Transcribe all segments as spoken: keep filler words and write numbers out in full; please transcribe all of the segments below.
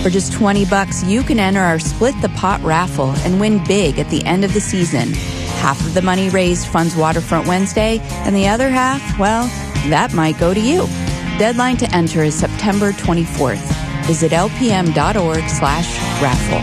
For just twenty bucks, you can enter our Split the Pot raffle and win big at the end of the season. Half of the money raised funds Waterfront Wednesday, and the other half, well, that might go to you. Deadline to enter is September twenty-fourth. Visit lpm.org slash raffle.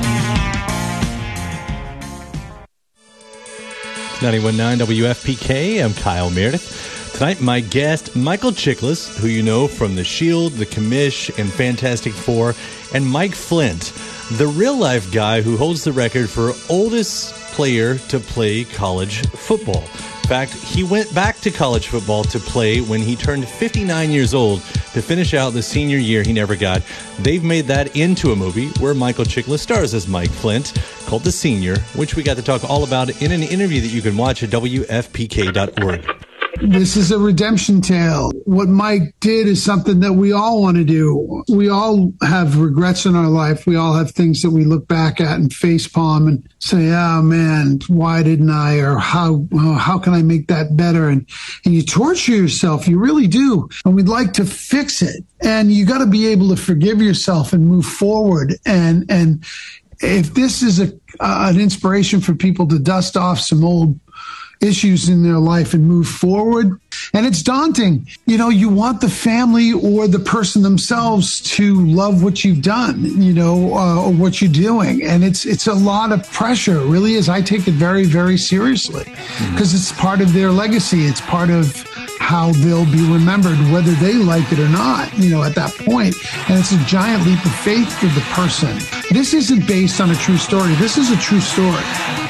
ninety-one point nine W F P K, I'm Kyle Meredith. Tonight, my guest, Michael Chiklis, who you know from The Shield, The Commish, and Fantastic Four, and Mike Flint, the real-life guy who holds the record for oldest player to play college football. In fact, he went back to college football to play when he turned fifty-nine years old to finish out the senior year he never got. They've made that into a movie where Michael Chiklis stars as Mike Flint, called The Senior, which we got to talk all about in an interview that you can watch at W F P K dot org. This is a redemption tale. What Mike did is something that we all want to do. We all have regrets in our life. We all have things that we look back at and facepalm and say, oh man, why didn't I? Or how, oh, how can I make that better? And, and you torture yourself. You really do. And we'd like to fix it. And you got to be able to forgive yourself and move forward. And, and if this is a, uh, an inspiration for people to dust off some old issues in their life and move forward. And it's daunting. You know, you want the family or the person themselves to love what you've done, you know, uh, or what you're doing. And it's it's a lot of pressure. It really is. I take it very, very seriously because it's part of their legacy. It's part of how they'll be remembered, whether they like it or not, you know, at that point. And it's a giant leap of faith for the person. This isn't based on a true story. This is a true story.